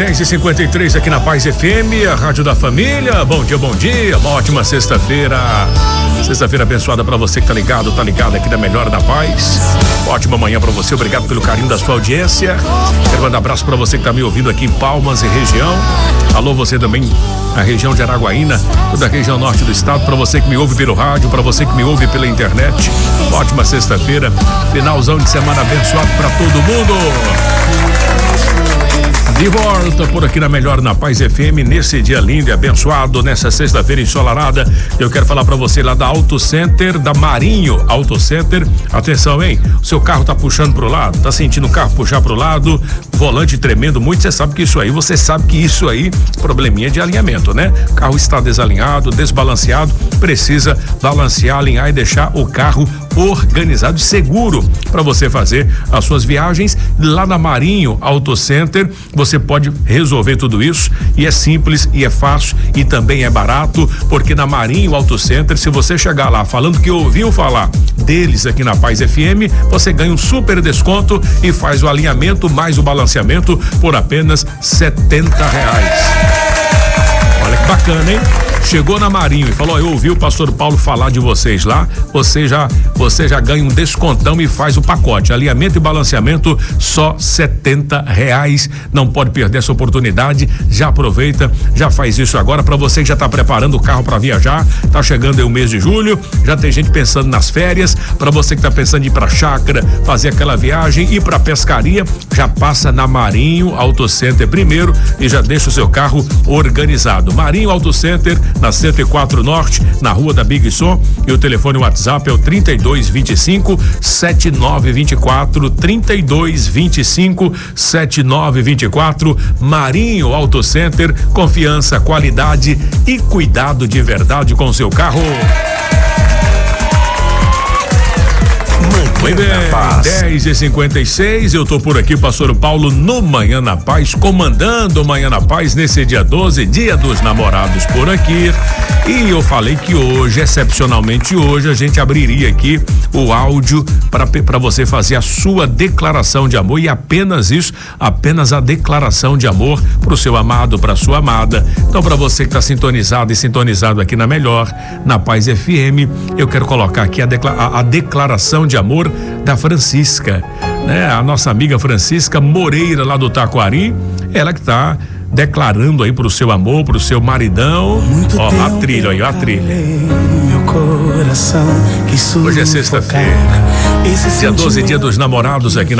10h53 aqui na Paz FM, a rádio da família. Bom dia, uma ótima sexta-feira. Sexta-feira abençoada pra você que tá ligado aqui da Melhor da Paz. Ótima manhã pra você, obrigado pelo carinho da sua audiência. Quero mandar abraço pra você que tá me ouvindo aqui em Palmas e região. Alô, você também na região de Araguaína, toda a região norte do estado, pra você que me ouve pelo rádio, pra você que me ouve pela internet. Ótima sexta-feira, finalzão de semana abençoado pra todo mundo. De volta por aqui na Melhor na Paz FM, nesse dia lindo e abençoado, nessa sexta-feira ensolarada. Eu quero falar pra você lá da Auto Center, da Marinho Auto Center. Atenção, hein? O seu carro tá puxando pro lado, tá sentindo o carro puxar pro lado, volante tremendo muito, você sabe que isso aí, probleminha de alinhamento, né? O carro está desalinhado, desbalanceado, precisa balancear, alinhar e deixar o carro organizado e seguro para você fazer as suas viagens. Lá na Marinho Auto Center você pode resolver tudo isso, e é simples e é fácil e também é barato, porque na Marinho Auto Center, se você chegar lá falando que ouviu falar deles aqui na Paz FM, você ganha um super desconto e faz o alinhamento mais o balanceamento por apenas R$70. Olha que bacana, hein? Chegou na Marinho e falou: eu ouvi o pastor Paulo falar de vocês lá, você já ganha um descontão e faz o pacote, alinhamento e balanceamento, só R$70. Não pode perder essa oportunidade, já aproveita, já faz isso agora. Para você que já tá preparando o carro para viajar, tá chegando aí o mês de julho, já tem gente pensando nas férias. Para você que tá pensando em ir pra chácara, fazer aquela viagem, ir pra pescaria, já passa na Marinho Auto Center primeiro e já deixa o seu carro organizado. Marinho Auto Center, na 104 Norte, na rua da Big Som, e o telefone WhatsApp é o 3225-7924, 3225-7924. Marinho Auto Center, confiança, qualidade e cuidado de verdade com o seu carro. Muito bem, 10h56, eu tô por aqui, pastor Paulo, no Manhã na Paz, comandando o Manhã na Paz nesse dia 12, dia dos namorados por aqui. E eu falei que hoje, excepcionalmente hoje, a gente abriria aqui o áudio para você fazer a sua declaração de amor, e apenas isso, apenas a declaração de amor pro seu amado, pra sua amada. Então, para você que tá sintonizado e sintonizado aqui na Melhor, na Paz FM, eu quero colocar aqui a declaração de amor da Francisca, né? A nossa amiga Francisca Moreira, lá do Taquari, ela que tá declarando aí pro seu amor, pro seu maridão. Ó, a trilha aí, ó, a trilha. Hoje é sexta-feira, dia 12, dia dos namorados aqui